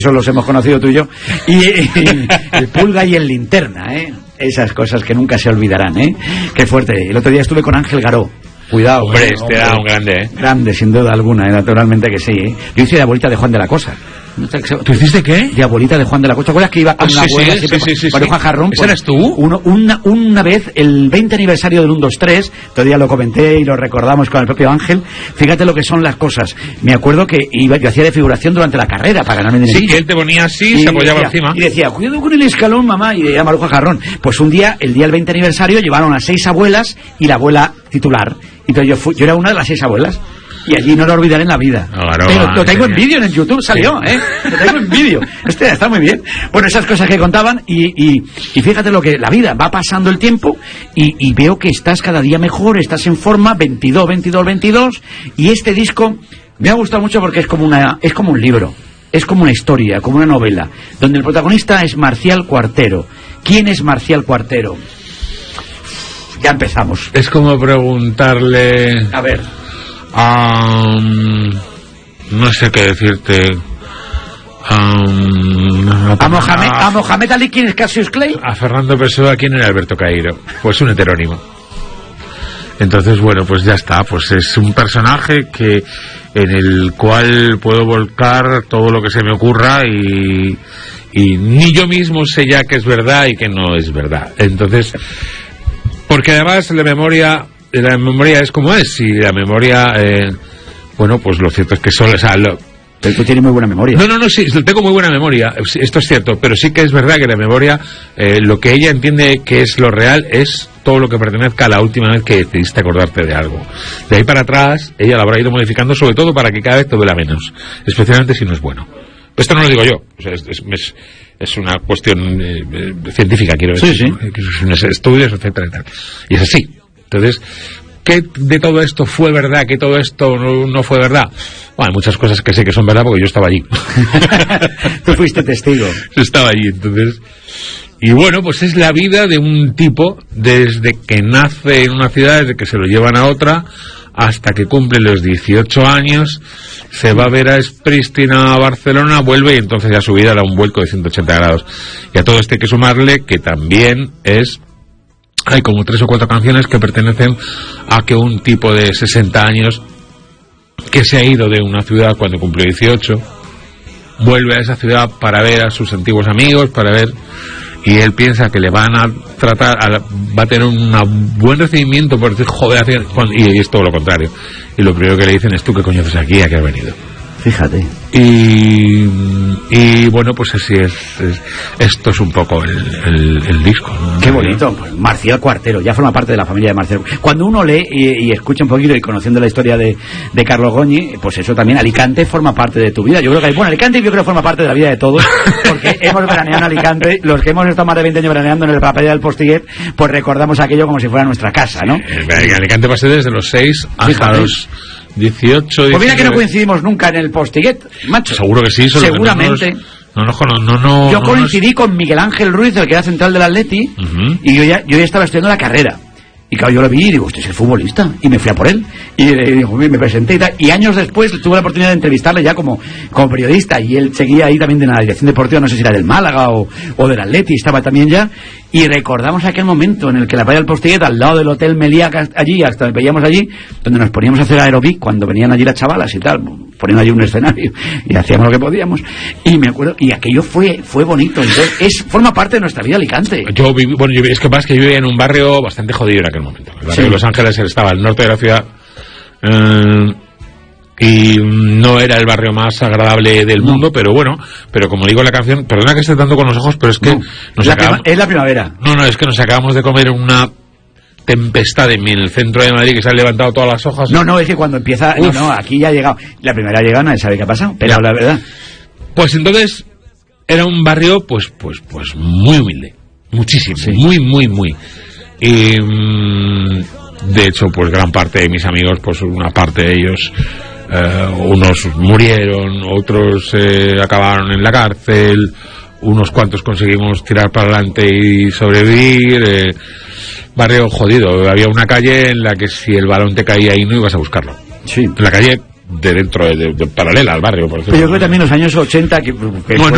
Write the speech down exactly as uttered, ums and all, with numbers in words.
eso los hemos conocido tú y yo, y, y el Pulga y el Linterna, ¿eh? Esas cosas que nunca se olvidarán, ¿eh? Qué fuerte. El otro día estuve con Ángel Garó. Cuidado. Hombre, este hombre, era un grande, ¿eh? Grande, sin duda alguna, ¿eh? Naturalmente que sí, ¿eh? Yo hice de abuelita de Juan de la Cosa. ¿Tú hiciste qué? De abuelita de Juan de la Cosa. ¿Te acuerdas que iba con ah, una sí, abuela sí, siempre sí, sí, con sí, Juan Jarrón? ¿Ese eres tú? Uno, una, una vez, el veinte aniversario del uno dos tres, todavía lo comenté y lo recordamos con el propio Ángel. Fíjate lo que son las cosas. Me acuerdo que iba, yo hacía de figuración durante la carrera para ganarme dinero. Sí, que él te ponía así y se apoyaba decía, encima. Y decía, cuidado con el escalón, mamá, y era Maruja Jarrón. Pues un día, el día del veinte aniversario, llevaron a seis abuelas y la abuela titular. Entonces yo fui, yo era una de las seis abuelas. Y allí no lo olvidaré en la vida. Claro, pero lo tengo en vídeo, en YouTube salió, ¿eh? Lo tengo en vídeo. Este está muy bien. Bueno, esas cosas que contaban y, y, y fíjate lo que la vida va pasando el tiempo y, y veo que estás cada día mejor, estás en forma, veintidós, veintidós, veintidós, y este disco me ha gustado mucho porque es como una, es como un libro, es como una historia, como una novela, donde el protagonista es Marcial Cuartero. ¿Quién es Marcial Cuartero? Ya empezamos. Es como preguntarle... A ver... Um, no sé qué decirte. Um, a, Mohamed, a Mohamed Ali, ¿quién es Cassius Clay? A Fernando Pessoa, ¿quién era Alberto Cairo? Pues un heterónimo. Entonces, bueno, pues ya está. Pues es un personaje que en el cual puedo volcar todo lo que se me ocurra y, y ni yo mismo sé ya que es verdad y que no es verdad. Entonces, porque además la memoria... La memoria es como es, y la memoria, eh, bueno, pues lo cierto es que solo, o sea, lo... Pero tú tienes muy buena memoria. No, no, no, sí, tengo muy buena memoria, esto es cierto, pero sí que es verdad que la memoria, eh, lo que ella entiende que es lo real es todo lo que pertenezca a la última vez que decidiste acordarte de algo. De ahí para atrás, ella lo habrá ido modificando, sobre todo para que cada vez te duela menos, especialmente si no es bueno. Esto no lo digo yo, o sea, es, es, es una cuestión eh, científica, quiero decir, sí, sí. ¿no? Estudios, etcétera, etcétera. Y es así. Entonces, ¿qué de todo esto fue verdad? ¿Qué todo esto no, no fue verdad? Bueno, hay muchas cosas que sé que son verdad porque yo estaba allí. Tú fuiste testigo. Yo estaba allí, entonces... Y bueno, pues es la vida de un tipo desde que nace en una ciudad, desde que se lo llevan a otra, hasta que cumple los dieciocho años, se va a ver a Spristina a Barcelona, vuelve y entonces ya su vida da un vuelco de ciento ochenta grados. Y a todo esto hay que sumarle que también es... Hay como tres o cuatro canciones que pertenecen a que un tipo de sesenta años que se ha ido de una ciudad cuando cumplió dieciocho vuelve a esa ciudad para ver a sus antiguos amigos, para ver, y él piensa que le van a tratar, a, va a tener un buen recibimiento por decir, joder, y es todo lo contrario. Y lo primero que le dicen es, ¿tú qué coño haces aquí? ¿A qué has venido? Fíjate. Y, y bueno, pues así es, es. Esto es un poco el, el, el disco, ¿no? Qué bonito. Pues Marcial Cuartero, ya forma parte de la familia de Marcial. Cuando uno lee y, y escucha un poquito y conociendo la historia de, de Carlos Goñi, pues eso también, Alicante forma parte de tu vida. Yo creo que, bueno, Alicante yo creo que forma parte de la vida de todos, porque hemos veraneado en Alicante, los que hemos estado más de veinte años veraneando en el Papel del Postiguet, pues recordamos aquello como si fuera nuestra casa, ¿no? En Alicante pasé desde los seis hasta Fíjate. los... dieciocho, diecinueve. Pues mira que no coincidimos nunca en el Postiguet, macho. Seguro que sí, solo seguramente. Que no, nos, no, no, no, yo no, coincidí no, con Miguel Ángel Ruiz, el que era central del Atleti, uh-huh. y yo ya, yo ya estaba estudiando la carrera. Y claro, yo lo vi y digo, este es el futbolista. Y me fui a por él. Y, y digo, me presenté y tal. Y años después tuve la oportunidad de entrevistarle ya como, como periodista. Y él seguía ahí también de la dirección deportiva, no sé si era del Málaga o, o del Atleti, estaba también ya. Y recordamos aquel momento en el que la playa del Postiguet, al lado del Hotel Meliá, allí, hasta veíamos allí, donde nos poníamos a hacer aerobic cuando venían allí las chavalas y tal, ponían allí un escenario y hacíamos lo que podíamos. Y me acuerdo, y aquello fue fue bonito. Entonces, es forma parte de nuestra vida Alicante. Yo viví, bueno, yo, es que pasa que yo vivía en un barrio bastante jodido en aquel momento. El barrio sí. de Los Ángeles estaba al norte de la ciudad. Eh, y no era el barrio más agradable del mundo, no. pero bueno, pero como digo la canción, perdona que esté dando con los ojos, pero es que no. nos la acabamos, es la primavera. No, no, es que nos acabamos de comer una tempestad en el centro de Madrid que se han levantado todas las hojas. No, no, es que cuando empieza, Uf. no, no, aquí ya ha llegado. La primera llegada nadie sabe qué ha pasado, pero ya. la verdad. Pues entonces era un barrio pues pues pues muy humilde, muchísimo, sí. muy muy muy. Y de hecho, pues gran parte de mis amigos, pues una parte de ellos Uh, unos murieron, otros eh, acabaron en la cárcel, unos cuantos conseguimos tirar para adelante y sobrevivir. Eh, barrio jodido, había una calle en la que si el balón te caía ahí no ibas a buscarlo. Sí. La calle de dentro, de, de, de paralela al barrio, por ejemplo. Pero yo creo que también los años ochenta... Que, que bueno,